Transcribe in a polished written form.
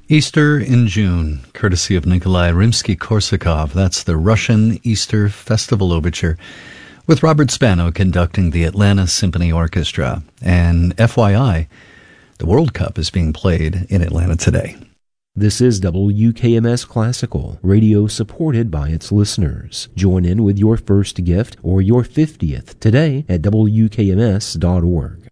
Easter in June, courtesy of Nikolai Rimsky-Korsakov. That's the Russian Easter Festival Overture, with Robert Spano conducting the Atlanta Symphony Orchestra. And FYI, the World Cup is being played in Atlanta today. This is WKMS Classical, radio supported by its listeners. Join in with your first gift or your 50th today at WKMS.org.